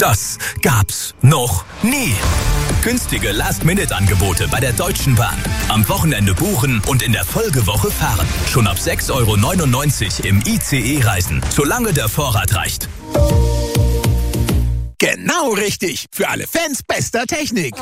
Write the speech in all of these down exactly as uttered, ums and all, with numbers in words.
Das gab's noch nie. Günstige Last-Minute-Angebote bei der Deutschen Bahn. Am Wochenende buchen und in der Folgewoche fahren. Schon ab sechs Euro neunundneunzig im I C E reisen, solange der Vorrat reicht. Genau richtig. Für alle Fans bester Technik.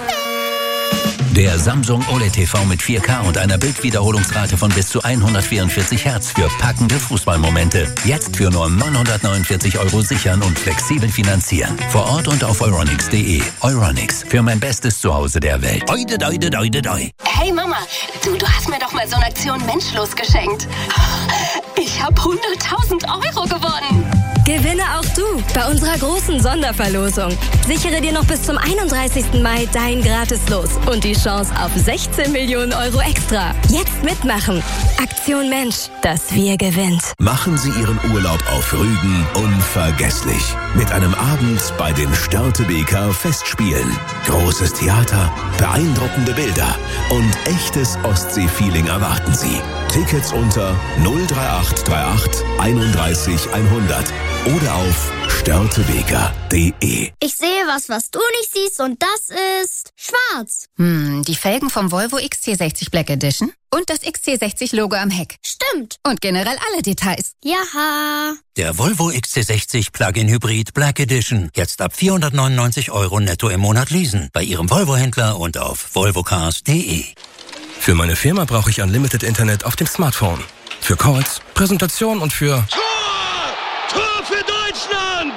Der Samsung O L E D T V mit vier K und einer Bildwiederholungsrate von bis zu hundertvierundvierzig Hertz für packende Fußballmomente. Jetzt für nur neunhundertneunundvierzig Euro sichern und flexibel finanzieren. Vor Ort und auf euronics punkt de. Euronics, für mein bestes Zuhause der Welt. Oide, doide, doide, doi. Hey Mama, du, du hast mir doch mal so eine Aktion Menschlos geschenkt. Ich habe hunderttausend Euro gewonnen. Gewinne auch du bei unserer großen Sonderverlosung. Sichere dir noch bis zum einunddreißigsten Mai dein Gratis-Los und die Chance auf sechzehn Millionen Euro extra. Jetzt mitmachen. Aktion Mensch, das Wir gewinnt. Machen Sie Ihren Urlaub auf Rügen unvergesslich. Mit einem Abend bei den Störtebeker Festspielen. Großes Theater, beeindruckende Bilder und echtes Ostsee-Feeling erwarten Sie. Tickets unter null drei acht drei acht einunddreißig hundert oder auf störtebeker punkt de. Ich sehe was, was du nicht siehst, und das ist schwarz. Hm, die Felgen vom Volvo X C sechzig Black Edition und das X C sechzig Logo am Heck. Stimmt. Und generell alle Details. Jaha. Der Volvo X C sechzig Plug-in Hybrid Black Edition. Jetzt ab vierhundertneunundneunzig Euro netto im Monat leasen. Bei Ihrem Volvo-Händler und auf volvocars punkt de. Für meine Firma brauche ich Unlimited Internet auf dem Smartphone. Für Calls, Präsentation und für... Tor! Tor für Deutschland!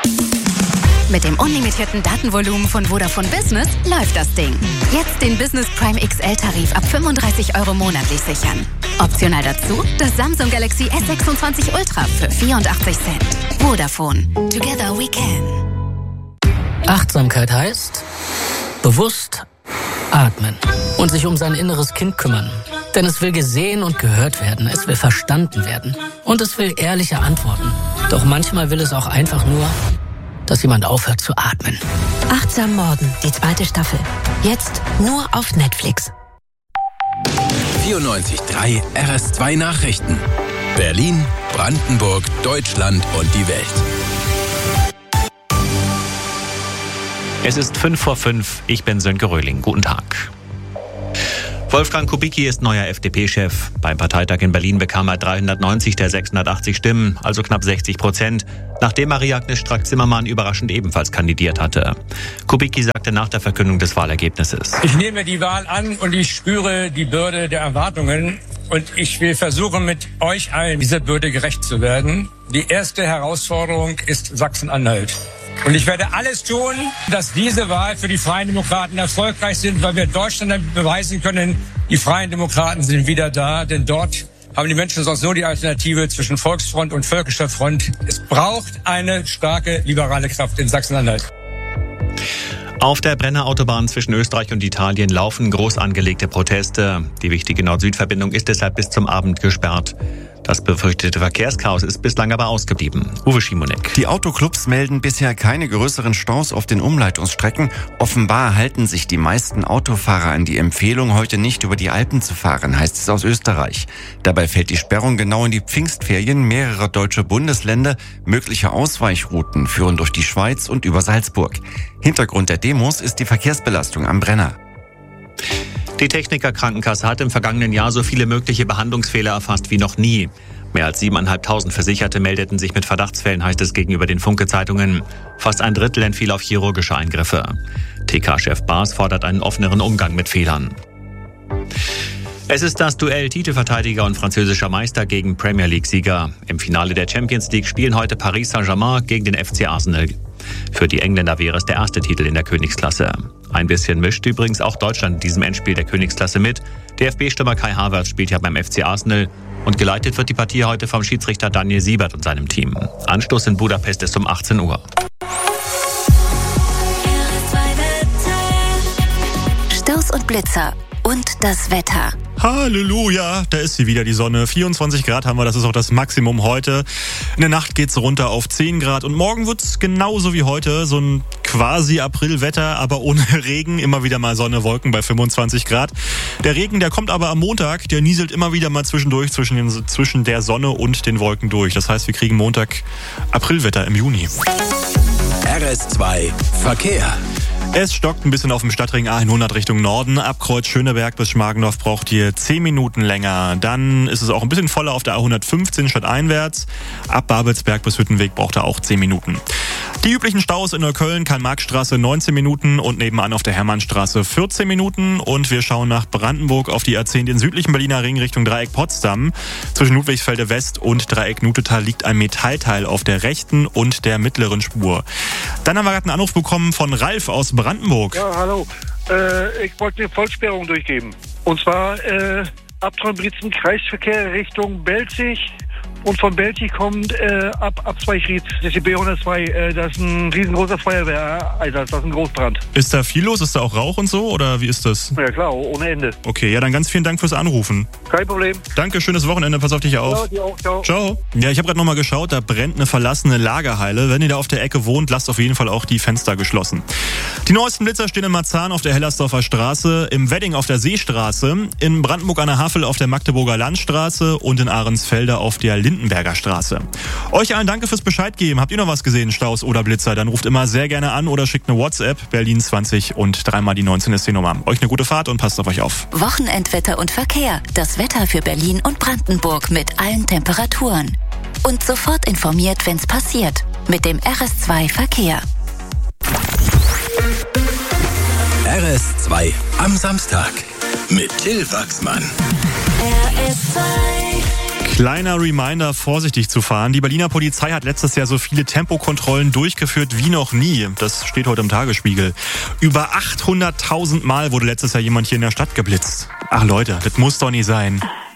Mit dem unlimitierten Datenvolumen von Vodafone Business läuft das Ding. Jetzt den Business Prime X L-Tarif ab fünfunddreißig Euro monatlich sichern. Optional dazu das Samsung Galaxy S sechsundzwanzig Ultra für vierundachtzig Cent. Vodafone. Together we can. Achtsamkeit heißt bewusst atmen und sich um sein inneres Kind kümmern. Denn es will gesehen und gehört werden, es will verstanden werden und es will ehrliche Antworten. Doch manchmal will es auch einfach nur, dass jemand aufhört zu atmen. Achtsam Morden, die zweite Staffel. Jetzt nur auf Netflix. vierundneunzig Komma drei R S zwei Nachrichten. Berlin, Brandenburg, Deutschland und die Welt. Es ist fünf vor fünf. Ich bin Sönke Röhling. Guten Tag. Wolfgang Kubicki ist neuer F D P-Chef. Beim Parteitag in Berlin bekam er dreihundertneunzig der sechshundertachtzig Stimmen, also knapp sechzig Prozent, nachdem Maria-Agnes Strack-Zimmermann überraschend ebenfalls kandidiert hatte. Kubicki sagte nach der Verkündung des Wahlergebnisses: Ich nehme die Wahl an und ich spüre die Bürde der Erwartungen. Und ich will versuchen, mit euch allen dieser Bürde gerecht zu werden. Die erste Herausforderung ist Sachsen-Anhalt. Und ich werde alles tun, dass diese Wahl für die Freien Demokraten erfolgreich sind, weil wir Deutschland damit beweisen können, die Freien Demokraten sind wieder da. Denn dort haben die Menschen sonst nur die Alternative zwischen Volksfront und Völkischer Front. Es braucht eine starke liberale Kraft in Sachsen-Anhalt. Auf der Brenner Autobahn zwischen Österreich und Italien laufen groß angelegte Proteste. Die wichtige Nord-Süd-Verbindung ist deshalb bis zum Abend gesperrt. Das befürchtete Verkehrschaos ist bislang aber ausgeblieben. Uwe Schimonek. Die Autoclubs melden bisher keine größeren Staus auf den Umleitungsstrecken. Offenbar halten sich die meisten Autofahrer an die Empfehlung, heute nicht über die Alpen zu fahren, heißt es aus Österreich. Dabei fällt die Sperrung genau in die Pfingstferien mehrerer deutscher Bundesländer. Mögliche Ausweichrouten führen durch die Schweiz und über Salzburg. Hintergrund der Demos ist die Verkehrsbelastung am Brenner. Die Techniker Krankenkasse hat im vergangenen Jahr so viele mögliche Behandlungsfehler erfasst wie noch nie. Mehr als siebeneinhalbtausend Versicherte meldeten sich mit Verdachtsfällen, heißt es gegenüber den Funke-Zeitungen. Fast ein Drittel entfiel auf chirurgische Eingriffe. T K-Chef Baas fordert einen offeneren Umgang mit Fehlern. Es ist das Duell Titelverteidiger und französischer Meister gegen Premier League-Sieger. Im Finale der Champions League spielen heute Paris Saint-Germain gegen den F C Arsenal. Für die Engländer wäre es der erste Titel in der Königsklasse. Ein bisschen mischt übrigens auch Deutschland in diesem Endspiel der Königsklasse mit. D F B-Stürmer Kai Havertz spielt ja beim F C Arsenal und geleitet wird die Partie heute vom Schiedsrichter Daniel Siebert und seinem Team. Anstoß in Budapest ist um achtzehn Uhr. Stoß und Blitzer und das Wetter. Halleluja, da ist sie wieder, die Sonne. vierundzwanzig Grad haben wir, das ist auch das Maximum heute. In der Nacht geht's runter auf zehn Grad und morgen wird's genauso wie heute, so ein quasi Aprilwetter, aber ohne Regen, immer wieder mal Sonne, Wolken bei fünfundzwanzig Grad. Der Regen, der kommt aber am Montag, der nieselt immer wieder mal zwischendurch zwischen, den, zwischen der Sonne und den Wolken durch. Das heißt, wir kriegen Montag Aprilwetter im Juni. R S zwei Verkehr. Es stockt ein bisschen auf dem Stadtring A hundert Richtung Norden. Ab Kreuz Schöneberg bis Schmargendorf braucht ihr zehn Minuten länger. Dann ist es auch ein bisschen voller auf der A hundertfünfzehn stadteinwärts. Ab Babelsberg bis Hüttenweg braucht ihr auch zehn Minuten. Die üblichen Staus in Neukölln, Karl-Marx-Straße neunzehn Minuten und nebenan auf der Hermannstraße vierzehn Minuten. Und wir schauen nach Brandenburg auf die A zehn, den südlichen Berliner Ring Richtung Dreieck Potsdam. Zwischen Ludwigsfelde West und Dreieck Nutetal liegt ein Metallteil auf der rechten und der mittleren Spur. Dann haben wir gerade einen Anruf bekommen von Ralf aus Brandenburg. Ja, hallo. Äh, ich wollte eine Vollsperrung durchgeben. Und zwar äh, ab Treubritzen Kreisverkehr Richtung Belzig. Und von Belzig kommt äh, ab, ab Zweigried, das ist die B hundertzwei, äh, das ist ein riesengroßer Feuerwehreinsatz, das ist ein Großbrand. Ist da viel los? Ist da auch Rauch und so? Oder wie ist das? Ja klar, ohne Ende. Okay, ja, dann ganz vielen Dank fürs Anrufen. Kein Problem. Danke, schönes Wochenende, pass auf dich auf. Ja, dir auch, ciao. Ciao. Ja, ich habe gerade nochmal geschaut, da brennt eine verlassene Lagerhalle. Wenn ihr da auf der Ecke wohnt, lasst auf jeden Fall auch die Fenster geschlossen. Die neuesten Blitzer stehen in Marzahn auf der Hellersdorfer Straße, im Wedding auf der Seestraße, in Brandenburg an der Havel auf der Magdeburger Landstraße und in Ahrensfelde auf der Lindenberger Straße. Euch allen danke fürs Bescheid geben. Habt ihr noch was gesehen, Staus oder Blitzer? Dann ruft immer sehr gerne an oder schickt eine WhatsApp. Berlin zwanzig und dreimal die neunzehn ist die Nummer. Euch eine gute Fahrt und passt auf euch auf. Wochenendwetter und Verkehr. Das Wetter für Berlin und Brandenburg mit allen Temperaturen. Und sofort informiert, wenn's passiert. Mit dem R S zwei Verkehr. R S zwei am Samstag mit Till Wachsmann. R S zwei. Kleiner Reminder, vorsichtig zu fahren. Die Berliner Polizei hat letztes Jahr so viele Tempokontrollen durchgeführt wie noch nie. Das steht heute im Tagesspiegel. Über achthunderttausend Mal wurde letztes Jahr jemand hier in der Stadt geblitzt. Ach Leute, das muss doch nicht sein.